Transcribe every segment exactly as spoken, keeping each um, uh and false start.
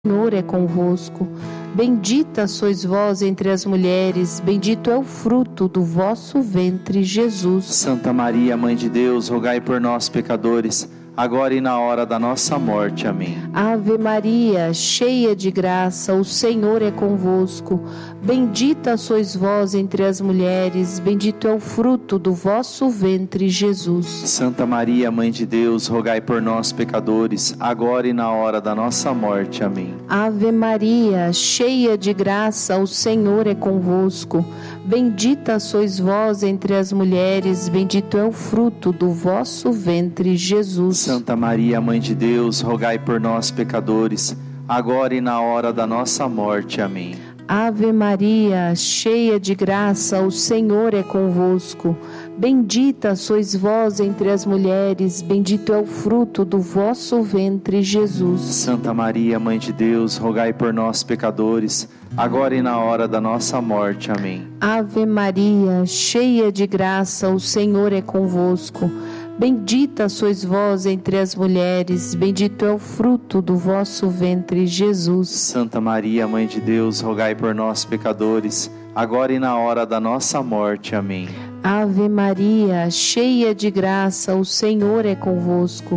Senhor é convosco. Bendita sois vós entre as mulheres, bendito é o fruto do vosso ventre, Jesus. Santa Maria, Mãe de Deus, rogai por nós, pecadores, agora e na hora da nossa morte. Amém. Ave Maria, cheia de graça, o Senhor é convosco. Bendita sois vós entre as mulheres, bendito é o fruto do vosso ventre, Jesus. Santa Maria, Mãe de Deus, rogai por nós, pecadores, agora e na hora da nossa morte. Amém. Ave Maria, cheia de graça, o Senhor é convosco. Bendita sois vós entre as mulheres, bendito é o fruto do vosso ventre, Jesus. Santa Maria, Mãe de Deus, rogai por nós, pecadores, agora e na hora da nossa morte. Amém. Ave Maria, cheia de graça, o Senhor é convosco. Bendita sois vós entre as mulheres, bendito é o fruto do vosso ventre, Jesus. Santa Maria, Mãe de Deus, rogai por nós, pecadores, agora e na hora da nossa morte. Amém. Ave Maria, cheia de graça, o Senhor é convosco. Bendita sois vós entre as mulheres, bendito é o fruto do vosso ventre, Jesus. Santa Maria, Mãe de Deus, rogai por nós, pecadores, agora e na hora da nossa morte. Amém. Ave Maria, cheia de graça, o Senhor é convosco.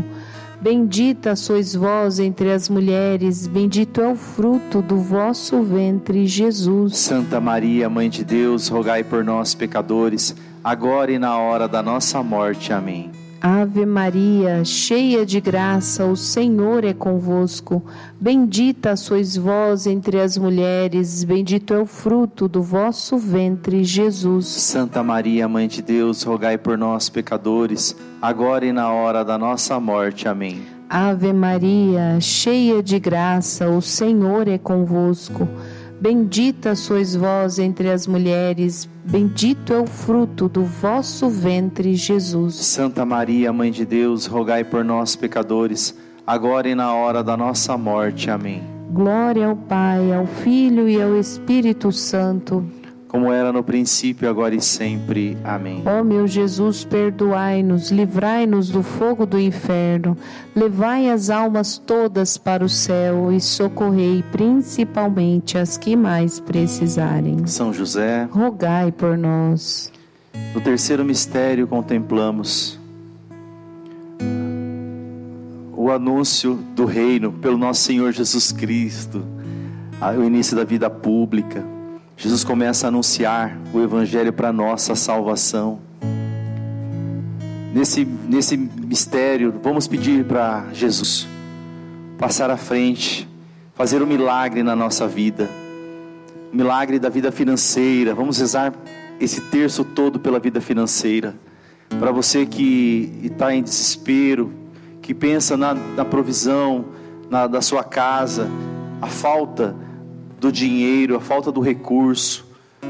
Bendita sois vós entre as mulheres, bendito é o fruto do vosso ventre, Jesus. Santa Maria, Mãe de Deus, rogai por nós, pecadores, agora e na hora da nossa morte. Amém. Ave Maria, cheia de graça, o Senhor é convosco. Bendita sois vós entre as mulheres, bendito é o fruto do vosso ventre, Jesus. Santa Maria, Mãe de Deus, rogai por nós, pecadores, agora e na hora da nossa morte. Amém. Ave Maria, cheia de graça, o Senhor é convosco. Bendita sois vós entre as mulheres, bendito é o fruto do vosso ventre, Jesus. Santa Maria, Mãe de Deus, rogai por nós, pecadores, agora e na hora da nossa morte. Amém. Glória ao Pai, ao Filho e ao Espírito Santo, como era no princípio, agora e sempre. Amém. Ó meu Jesus, perdoai-nos, livrai-nos do fogo do inferno, levai as almas todas para o céu e socorrei principalmente as que mais precisarem. São José, rogai por nós. No terceiro mistério contemplamos o anúncio do reino pelo nosso Senhor Jesus Cristo, o início da vida pública. Jesus começa a anunciar o Evangelho para nossa salvação. Nesse, nesse mistério, vamos pedir para Jesus passar à frente, fazer um milagre na nossa vida, um milagre da vida financeira. Vamos rezar esse terço todo pela vida financeira. Para você que está em desespero, que pensa na, na provisão na, da sua casa, a falta do dinheiro, a falta do recurso.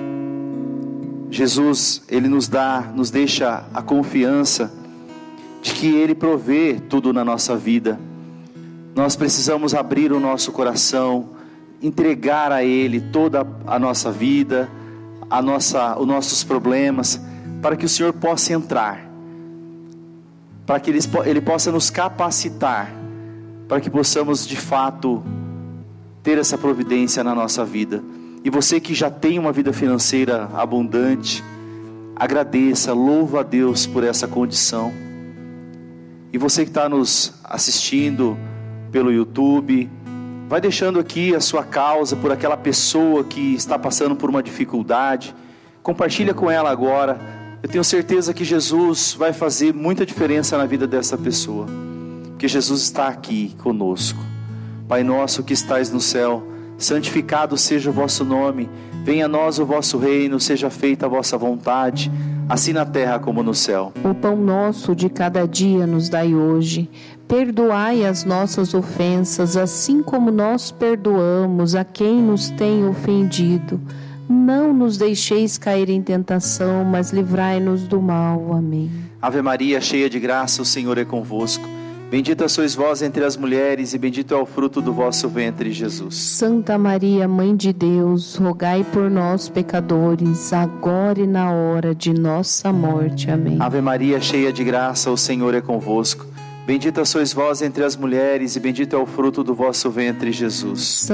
Jesus, Ele nos dá, nos deixa a confiança de que Ele provê tudo na nossa vida. Nós precisamos abrir o nosso coração, entregar a Ele toda a nossa vida, a nossa, os nossos problemas, para que o Senhor possa entrar, para que Ele, Ele possa nos capacitar, para que possamos de fato ter essa providência na nossa vida. E você que já tem uma vida financeira abundante, agradeça, louva a Deus por essa condição. E você que está nos assistindo pelo YouTube, vai deixando aqui a sua causa por aquela pessoa que está passando por uma dificuldade. Compartilha com ela agora. Eu tenho certeza que Jesus vai fazer muita diferença na vida dessa pessoa, porque Jesus está aqui conosco. Pai nosso que estais no céu, santificado seja o vosso nome. Venha a nós o vosso reino, seja feita a vossa vontade, assim na terra como no céu. O pão nosso de cada dia nos dai hoje. Perdoai as nossas ofensas, assim como nós perdoamos a quem nos tem ofendido. Não nos deixeis cair em tentação, mas livrai-nos do mal. Amém. Ave Maria, cheia de graça, o Senhor é convosco. Bendita sois vós entre as mulheres e bendito é o fruto do vosso ventre, Jesus. Santa Maria, Mãe de Deus, rogai por nós, pecadores, agora e na hora de nossa morte. Amém. Ave Maria, cheia de graça, o Senhor é convosco. Bendita sois vós entre as mulheres, e bendito é o fruto do vosso ventre, Jesus.